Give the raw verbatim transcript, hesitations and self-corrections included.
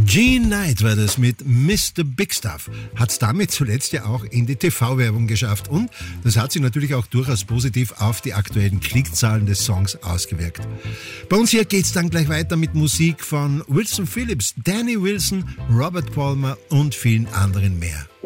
Gene Knight war das mit Mister Big Stuff. Hat es damit zuletzt ja auch in die T V-Werbung geschafft. Und das hat sich natürlich auch durchaus positiv auf die aktuellen Klickzahlen des Songs ausgewirkt. Bei uns hier geht's dann gleich weiter mit Musik von Wilson Phillips, Danny Wilson, Robert Palmer und vielen anderen mehr.